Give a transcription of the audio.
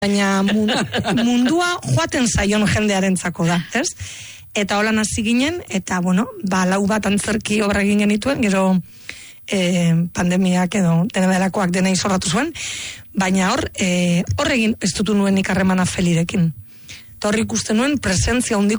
baina mundua joaten zaion jendearentzako da, ez? Eta holan hasi ginen, eta, lau bat antzerki obra egin genituen, gero pandemiak edo denebelakoak dena izorratu zuen, baina horregin ez dutu nuen ikarremana Felirekin. Eta hor ikusten nuen presentzia handiko